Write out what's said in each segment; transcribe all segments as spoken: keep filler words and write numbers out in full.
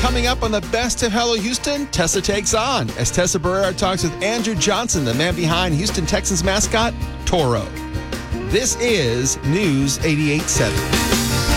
Coming up on the Best of Hello Houston, Tessa Takes On, as Tessa Barrera talks with Andrew Johnson, the man behind Houston Texans mascot, Toro. This is News eighty-eight point seven.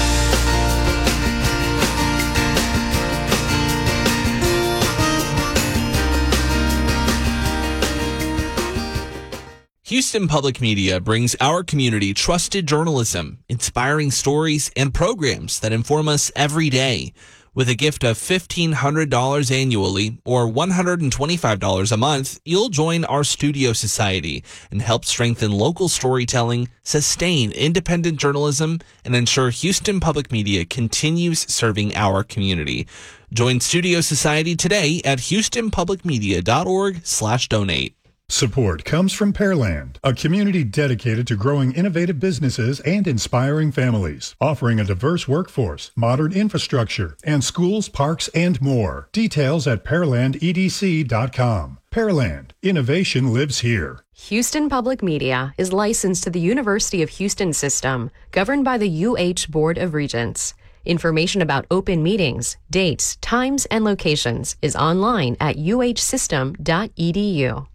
Houston Public Media brings our community trusted journalism, inspiring stories, and programs that inform us every day. With a gift of fifteen hundred dollars annually or one hundred twenty-five dollars a month, you'll join our Studio Society and help strengthen local storytelling, sustain independent journalism, and ensure Houston Public Media continues serving our community. Join Studio Society today at houstonpublicmedia.org slash donate. Support comes from Pearland, a community dedicated to growing innovative businesses and inspiring families, offering a diverse workforce, modern infrastructure, and schools, parks, and more. Details at pearland e d c dot com. Pearland, innovation lives here. Houston Public Media is licensed to the University of Houston System, governed by the U H Board of Regents. Information about open meetings, dates, times, and locations is online at u h system dot e d u.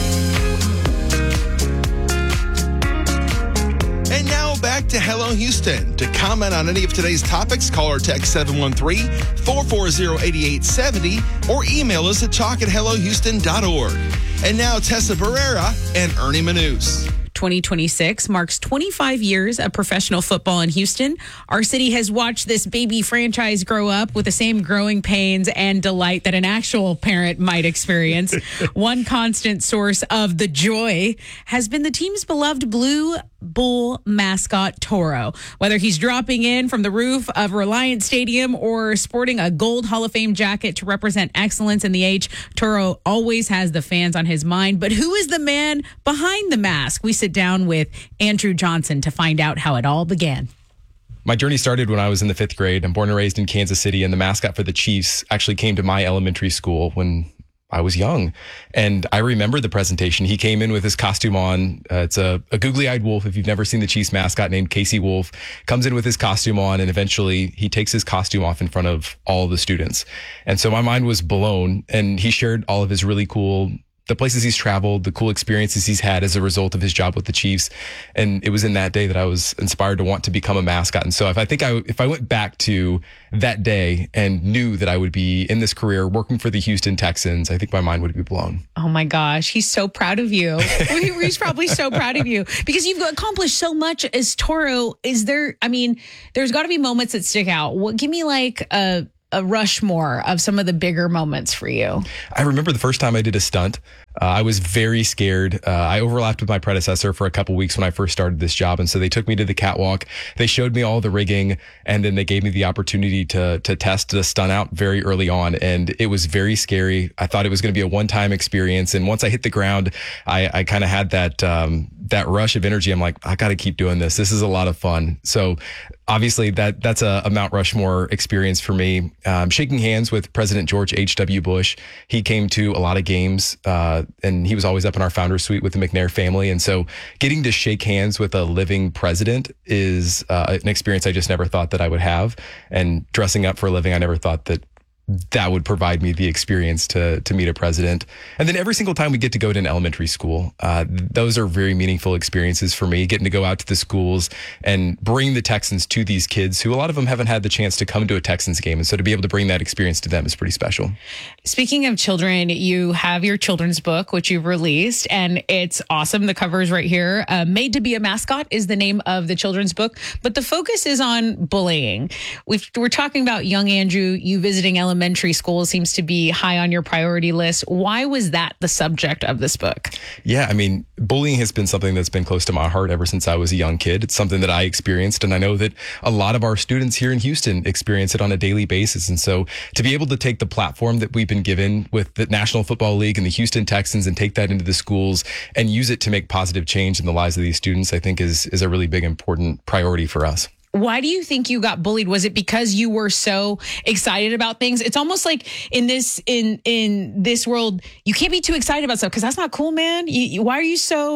And now back to Hello Houston. To comment on any of today's topics, call or text seven one three, four four zero, eight eight seven zero or email us at talk at hello houston dot org. And now Tessa Barrera and Ernie Manous. twenty twenty-six marks twenty-five years of professional football in Houston. Our city has watched this baby franchise grow up with the same growing pains and delight that an actual parent might experience. One constant source of the joy has been the team's beloved Blue Bull mascot, Toro. Whether he's dropping in from the roof of Reliant Stadium or sporting a gold Hall of Fame jacket to represent excellence in the H, Toro always has the fans on his mind. But who is the man behind the mask? We sit down with Andrew Johnson to find out how it all began. My journey started when I was in the fifth grade. I'm born and raised in Kansas City, and the mascot for the Chiefs actually came to my elementary school when I was young. And I remember the presentation. He came in with his costume on. Uh, it's a, a googly-eyed wolf. If you've never seen the Chiefs mascot named Casey Wolf, comes in with his costume on, and eventually he takes his costume off in front of all the students. And so my mind was blown, and he shared all of his really cool the places he's traveled, the cool experiences he's had as a result of his job with the Chiefs. And it was in that day that I was inspired to want to become a mascot. And so if I think I, if I went back to that day and knew that I would be in this career working for the Houston Texans, I think my mind would be blown. Oh my gosh. He's so proud of you. He's probably so proud of you because you've accomplished so much as Toro. Is there, I mean, there's got to be moments that stick out. What, give me like a, a Rushmore of some of the bigger moments for you. I remember the first time I did a stunt. Uh, I was very scared. Uh, I overlapped with my predecessor for a couple weeks when I first started this job. And so they took me to the catwalk. They showed me all the rigging, and then they gave me the opportunity to to test the stunt out very early on. And it was very scary. I thought it was going to be a one-time experience. And once I hit the ground, I, I kind of had that um, that rush of energy. I'm like, I got to keep doing this. This is a lot of fun. So obviously that that's a, a Mount Rushmore experience for me. Um, shaking hands with President George H W. Bush. He came to a lot of games, uh, and he was always up in our founder's suite with the McNair family. And so getting to shake hands with a living president is uh, an experience I just never thought that I would have. And dressing up for a living, I never thought that that would provide me the experience to to meet a president. And then every single time we get to go to an elementary school, uh, those are very meaningful experiences for me, getting to go out to the schools and bring the Texans to these kids who a lot of them haven't had the chance to come to a Texans game. And so to be able to bring that experience to them is pretty special. Speaking of children, you have your children's book, which you've released, and it's awesome. The cover is right here. Uh, Made to be a Mascot is the name of the children's book, but the focus is on bullying. We've, we're talking about young Andrew, you visiting elementary Elementary school seems to be high on your priority list. Why was that the subject of this book? Yeah, I mean, bullying has been something that's been close to my heart ever since I was a young kid. It's something that I experienced, and I know that a lot of our students here in Houston experience it on a daily basis. And so to be able to take the platform that we've been given with the National Football League and the Houston Texans and take that into the schools and use it to make positive change in the lives of these students, I think is, is a really big, important priority for us. Why do you think you got bullied? Was it because you were so excited about things? It's almost like in this in in this world, you can't be too excited about stuff because that's not cool, man. You, you, why are you so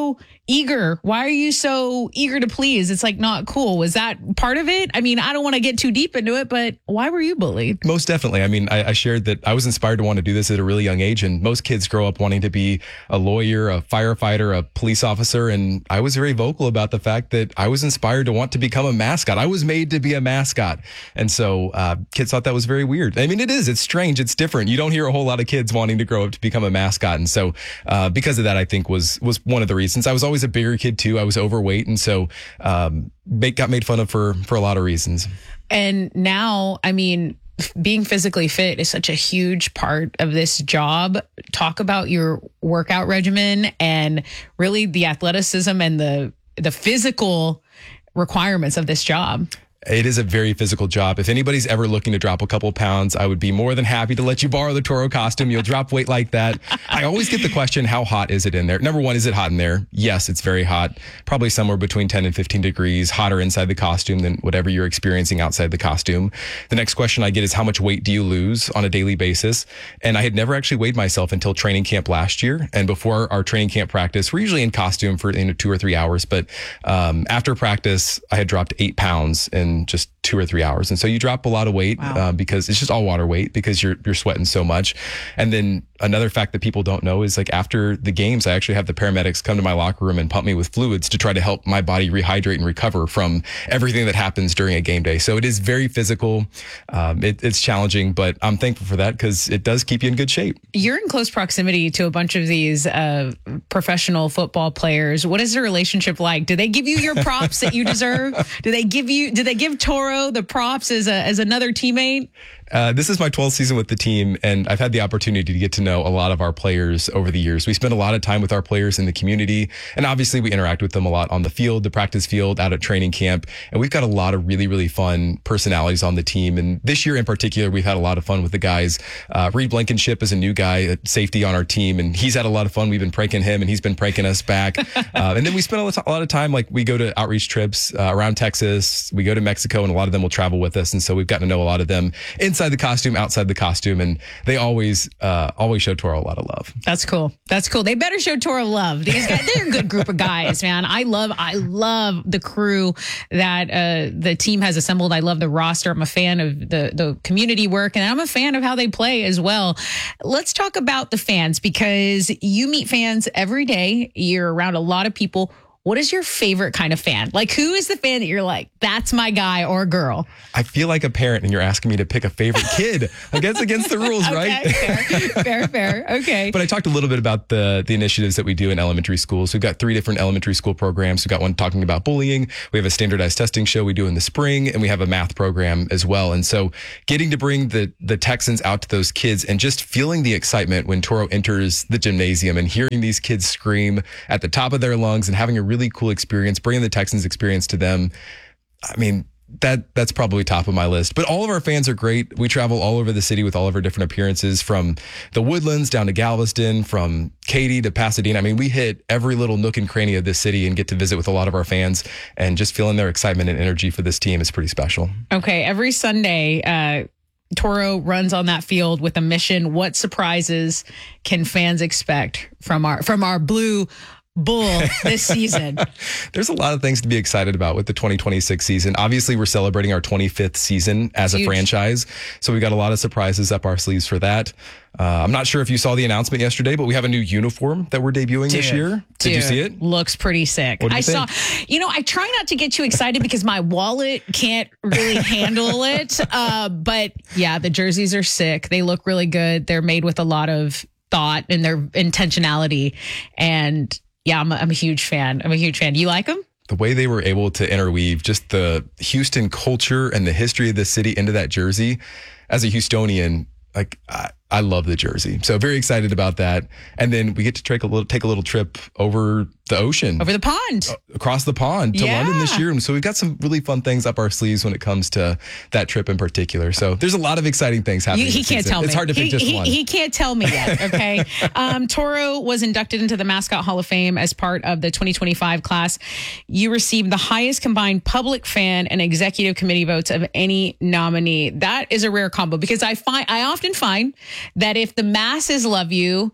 eager? Why are you so eager to please? It's like not cool. Was that part of it? I mean, I don't want to get too deep into it, but why were you bullied? Most definitely. I mean, I, I shared that I was inspired to want to do this at a really young age, and most kids grow up wanting to be a lawyer, a firefighter, a police officer, and I was very vocal about the fact that I was inspired to want to become a mascot. I was made to be a mascot, and so uh, kids thought that was very weird. I mean, it is. It's strange. It's different. You don't hear a whole lot of kids wanting to grow up to become a mascot, and so uh, because of that, I think was was one of the reasons. I was always a bigger kid too. I was overweight, and so um, got made fun of for for a lot of reasons. And now, I mean, being physically fit is such a huge part of this job. Talk about your workout regimen and really the athleticism and the the physical requirements of this job. It is a very physical job. If anybody's ever looking to drop a couple pounds, I would be more than happy to let you borrow the Toro costume. You'll drop weight like that. I always get the question, how hot is it in there? Number one, is it hot in there? Yes, it's very hot. Probably somewhere between ten and fifteen degrees hotter inside the costume than whatever you're experiencing outside the costume. The next question I get is, how much weight do you lose on a daily basis? And I had never actually weighed myself until training camp last year. And before our training camp practice, we're usually in costume for you know, two or three hours. But um, after practice, I had dropped eight pounds in just two or three hours. And so you drop a lot of weight wow. uh, because it's just all water weight because you're you're sweating so much. And then another fact that people don't know is like after the games, I actually have the paramedics come to my locker room and pump me with fluids to try to help my body rehydrate and recover from everything that happens during a game day. So it is very physical. Um, it, it's challenging, but I'm thankful for that because it does keep you in good shape. You're in close proximity to a bunch of these uh, professional football players. What is the relationship like? Do they give you your props that you deserve? Do they give you, do they give Toro the props as a, as another teammate? Uh, this is my twelfth season with the team, and I've had the opportunity to get to know a lot of our players over the years. We spend a lot of time with our players in the community, and obviously we interact with them a lot on the field, the practice field, out at training camp, and we've got a lot of really, really fun personalities on the team. And this year in particular, we've had a lot of fun with the guys. Uh, Reed Blankenship is a new guy at safety on our team, and he's had a lot of fun. We've been pranking him, and he's been pranking us back. uh, and then we spend a lot, a lot of time, like we go to outreach trips uh, around Texas, we go to Mexico, and a lot of them will travel with us. And so we've gotten to know a lot of them inside the costume, outside the costume, and they always uh, always show Toro a lot of love. That's cool. That's cool. They better show Toro love. These guys, they're a good group of guys, man. I love, I love the crew that uh, the team has assembled. I love the roster. I'm a fan of the the community work, and I'm a fan of how they play as well. Let's talk about the fans, because you meet fans every day. You're around a lot of people. What is your favorite kind of fan? Like, who is the fan that you're like, that's my guy or girl? I feel like a parent and you're asking me to pick a favorite kid. I guess against the rules, okay, right? Fair, fair, fair. Okay. But I talked a little bit about the the initiatives that we do in elementary schools. We've got three different elementary school programs. We've got one talking about bullying. We have a standardized testing show we do in the spring, and we have a math program as well. And so getting to bring the, the Texans out to those kids and just feeling the excitement when Toro enters the gymnasium and hearing these kids scream at the top of their lungs and having a really cool experience, bringing the Texans experience to them. I mean, that that's probably top of my list. But all of our fans are great. We travel all over the city with all of our different appearances, from the Woodlands down to Galveston, from Katy to Pasadena. I mean, we hit every little nook and cranny of this city and get to visit with a lot of our fans, and just feeling their excitement and energy for this team is pretty special. Okay, every Sunday, uh, Toro runs on that field with a mission. What surprises can fans expect from our from our blue bull this season? There's a lot of things to be excited about with the twenty twenty-six season. Obviously, we're celebrating our twenty-fifth season as Huge. a franchise, so we got a lot of surprises up our sleeves for that. Uh, I'm not sure if you saw the announcement yesterday, but we have a new uniform that we're debuting Dude, this year. Did dude, you see it? Looks pretty sick. What did you I think? saw, you know, I try not to get too excited because my wallet can't really handle it. Uh, but yeah, the jerseys are sick. They look really good. They're made with a lot of thought and their intentionality. And yeah, I'm a, I'm a huge fan. I'm a huge fan. You like them? The way they were able to interweave just the Houston culture and the history of the city into that jersey. As a Houstonian, like I, I love the jersey. So very excited about that. And then we get to take a little take a little trip over the ocean. Over the pond. Across the pond to Yeah. London this year. And so we've got some really fun things up our sleeves when it comes to that trip in particular. So there's a lot of exciting things happening. You, he this can't season. tell me. It's hard to pick he, just he, one. He can't tell me yet. Okay. um, Toro was inducted into the Mascot Hall of Fame as part of the twenty twenty-five class. You received the highest combined public, fan, and executive committee votes of any nominee. That is a rare combo, because I find I often find that if the masses love you,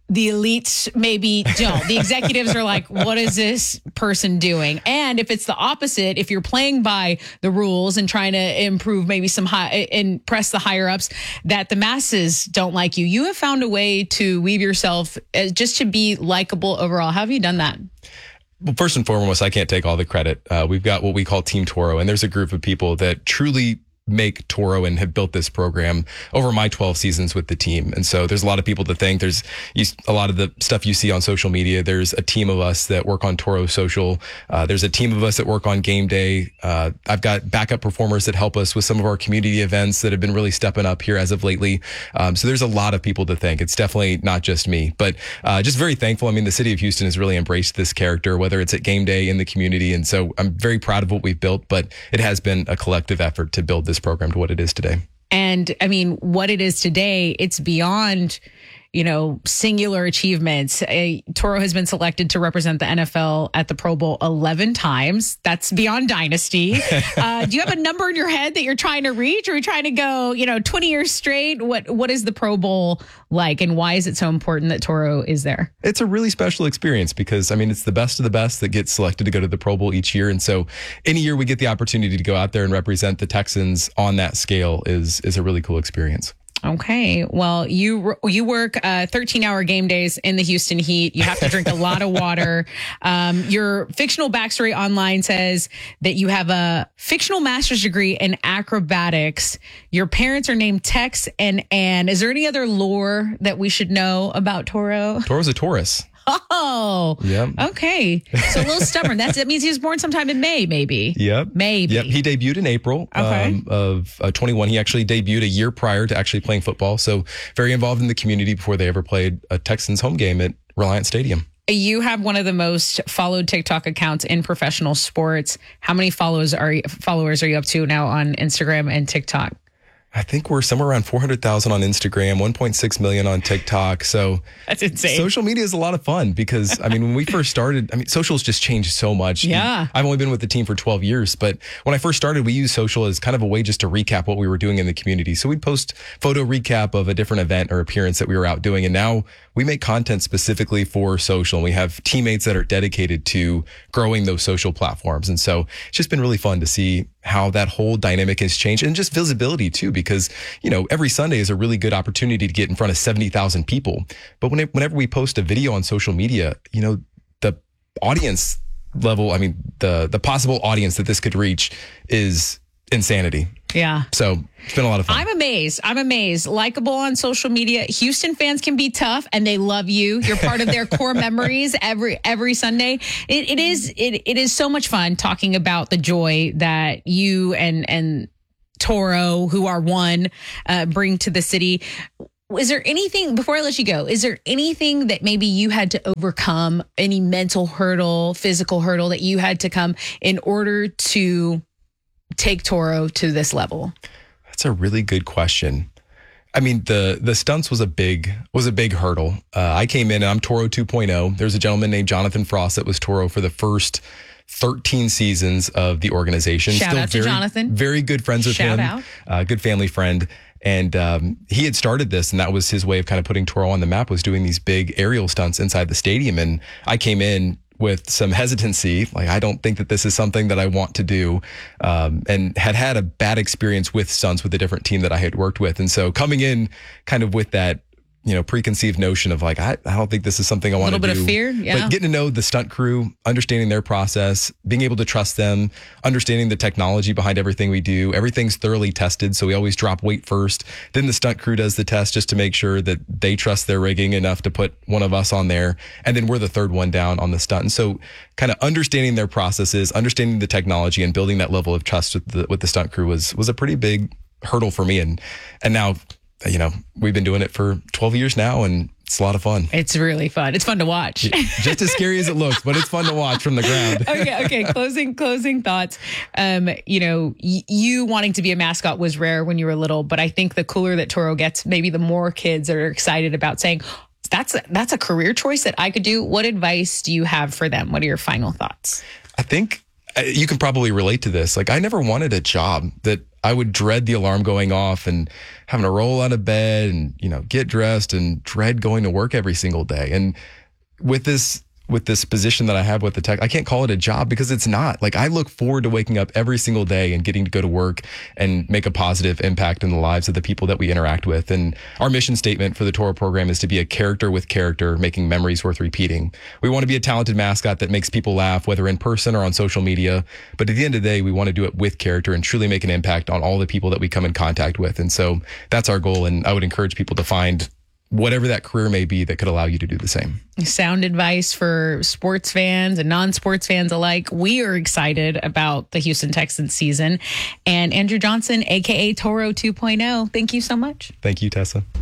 the elites maybe don't. The executives are like, what is this person doing? And if it's the opposite, if you're playing by the rules and trying to improve maybe some high, impress the higher ups, that the masses don't like you. You have found a way to weave yourself as just to be likable overall. How have you done that? Well, first and foremost, I can't take all the credit. Uh, we've got what we call Team Toro, and there's a group of people that truly make Toro and have built this program over my twelve seasons with the team. And so there's a lot of people to thank. There's you, a lot of the stuff you see on social media. There's a team of us that work on Toro Social. Uh, there's a team of us that work on game day. Uh, I've got backup performers that help us with some of our community events that have been really stepping up here as of lately. Um, so there's a lot of people to thank. It's definitely not just me, but uh, just very thankful. I mean, the city of Houston has really embraced this character, whether it's at game day in the community. And so I'm very proud of what we've built, but it has been a collective effort to build this program to what it is today. And I mean, what it is today, it's beyond, you know, singular achievements. A, Toro has been selected to represent the N F L at the Pro Bowl eleven times. That's beyond dynasty. uh, do you have a number in your head that you're trying to reach, or are you trying to go, you know, twenty years straight? What What is the Pro Bowl like, and why is it so important that Toro is there? It's a really special experience because, I mean, it's the best of the best that gets selected to go to the Pro Bowl each year. And so any year we get the opportunity to go out there and represent the Texans on that scale is is a really cool experience. Okay. Well, you you work uh, thirteen-hour game days in the Houston Heat. You have to drink a lot of water. Um, your fictional backstory online says that you have a fictional master's degree in acrobatics. Your parents are named Tex and Ann. Is there any other lore that we should know about Toro? Toro's a Taurus. Oh, yep. Okay. So a little stubborn. That's, that means he was born sometime in May, maybe. Yep. Maybe. Yep. He debuted in April okay. um, of uh, twenty-one. He actually debuted a year prior to actually playing football. So very involved in the community before they ever played a Texans home game at Reliant Stadium. You have one of the most followed TikTok accounts in professional sports. How many followers are you, followers are you up to now on Instagram and TikTok? I think we're somewhere around four hundred thousand on Instagram, one point six million on TikTok. So that's insane. Social media is a lot of fun because, I mean, when we first started, I mean, social's just changed so much. Yeah. I've only been with the team for twelve years, but when I first started, we used social as kind of a way just to recap what we were doing in the community. So we'd post photo recap of a different event or appearance that we were out doing. And now we make content specifically for social. And we have teammates that are dedicated to growing those social platforms. And so it's just been really fun to see how that whole dynamic has changed, and just visibility too, because, you know, every Sunday is a really good opportunity to get in front of seventy thousand people. But when it, whenever we post a video on social media, you know, the audience level, I mean, the, the possible audience that this could reach is insanity. Yeah. So it's been a lot of fun. I'm amazed. I'm amazed. Likeable on social media. Houston fans can be tough and they love you. You're part of their core memories every every Sunday. It, it is it it is so much fun talking about the joy that you and and Toro, who are one, uh, bring to the city. Is there anything, before I let you go, is there anything that maybe you had to overcome, any mental hurdle, physical hurdle that you had to come in order to take Toro to this level? That's a really good question. I mean, the the stunts was a big was a big hurdle. Uh, I came in and I'm Toro two point oh. There's a gentleman named Jonathan Frost that was Toro for the first thirteen seasons of the organization. Shout Still out to very, Jonathan. Very good friends with Shout him. out. Uh, good family friend. And um, he had started this, and that was his way of kind of putting Toro on the map, was doing these big aerial stunts inside the stadium. And I came in with some hesitancy, like, I don't think that this is something that I want to do, um, and had had a bad experience with stunts with a different team that I had worked with. And so coming in kind of with that, you know, preconceived notion of like, I, I don't think this is something I want to do. A little bit of fear, yeah. But getting to know the stunt crew, understanding their process, being able to trust them, understanding the technology behind everything we do. Everything's thoroughly tested, so we always drop weight first. Then the stunt crew does the test just to make sure that they trust their rigging enough to put one of us on there. And then we're the third one down on the stunt. And so kind of understanding their processes, understanding the technology, and building that level of trust with the, with the stunt crew was was a pretty big hurdle for me. And and now, you know, we've been doing it for twelve years now, and it's a lot of fun. It's really fun. It's fun to watch. Just as scary as it looks, but it's fun to watch from the ground. okay, okay. Closing, closing thoughts. Um, you know, y- you wanting to be a mascot was rare when you were little, but I think the cooler that Toro gets, maybe the more kids are excited about saying, that's a, that's a career choice that I could do. What advice do you have for them? What are your final thoughts? I think you can probably relate to this. Like, I never wanted a job that I would dread the alarm going off and having to roll out of bed and, you know, get dressed and dread going to work every single day. And with this with this position that I have with the tech, I can't call it a job because it's not. Like, I look forward to waking up every single day and getting to go to work and make a positive impact in the lives of the people that we interact with. And our mission statement for the Toro program is to be a character with character, making memories worth repeating. We want to be a talented mascot that makes people laugh, whether in person or on social media. But at the end of the day, we want to do it with character and truly make an impact on all the people that we come in contact with. And so that's our goal. And I would encourage people to find whatever that career may be that could allow you to do the same. Sound advice for sports fans and non-sports fans alike. We are excited about the Houston Texans season. And Andrew Johnson, a k a. Toro two point oh, thank you so much. Thank you, Tessa.